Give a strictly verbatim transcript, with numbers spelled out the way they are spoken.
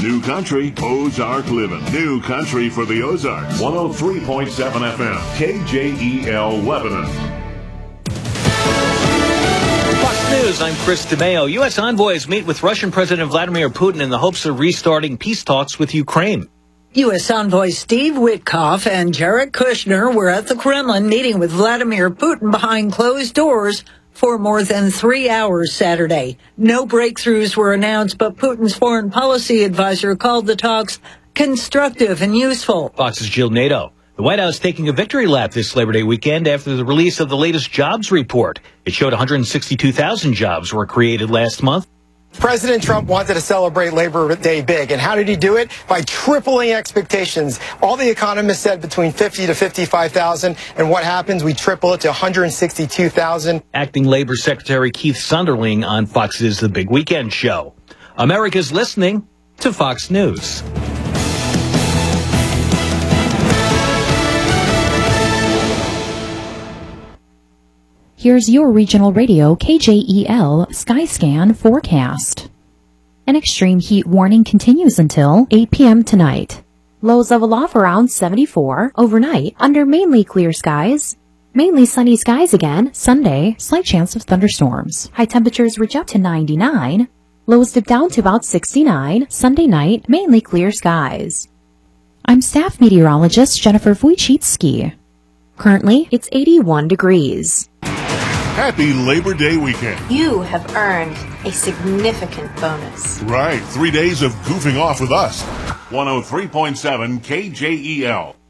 New Country, Ozark Living. New Country for the Ozarks. one oh three point seven F M, K J E L Lebanon. Fox News, I'm Chris DeMeo. U S envoys meet with Russian President Vladimir Putin in the hopes of restarting peace talks with Ukraine. U S envoy Steve Witkoff and Jared Kushner were at the Kremlin meeting with Vladimir Putin behind closed doors for more than three hours Saturday. No breakthroughs were announced, but Putin's foreign policy advisor called the talks constructive and useful. Fox's Jill Nato. The White House taking a victory lap this Labor Day weekend after the release of the latest jobs report. It showed one hundred sixty-two thousand jobs were created last month. President Trump wanted to celebrate Labor Day big. And how did he do it? By tripling expectations. All the economists said between fifty to fifty-five thousand. And what happens? We triple it to one hundred sixty-two thousand. Acting Labor Secretary Keith Sunderling on Fox's The Big Weekend Show. America's listening to Fox News. Here's your regional radio K J E L Skyscan forecast. An extreme heat warning continues until eight p.m. tonight. Lows level off around seventy-four overnight under mainly clear skies. Mainly sunny skies again Sunday, slight chance of thunderstorms. High temperatures reach up to ninety-nine. Lows dip down to about sixty-nine Sunday night, mainly clear skies. I'm staff meteorologist Jennifer Wojcicki. Currently, it's eighty-one degrees. Happy Labor Day weekend. You have earned a significant bonus. Right. Three days of goofing off with us. one oh three point seven K J E L.